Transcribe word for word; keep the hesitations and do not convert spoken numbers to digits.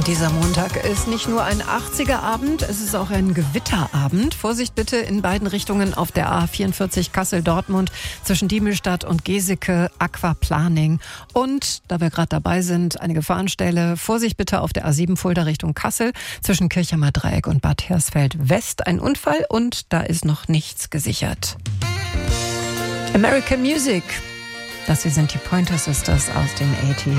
Dieser Montag ist nicht nur ein achtziger-Abend, es ist auch ein Gewitterabend. Vorsicht bitte in beiden Richtungen auf der A vierundvierzig Kassel-Dortmund zwischen Diemelstadt und Geseke, Aquaplaning. Und, da wir gerade dabei sind, eine Gefahrenstelle. Vorsicht bitte auf der A sieben Fulda Richtung Kassel zwischen Kirchheimer Dreieck und Bad Hersfeld West. Ein Unfall und da ist noch nichts gesichert. American Music. Das hier sind die Pointer Sisters aus den achtziger.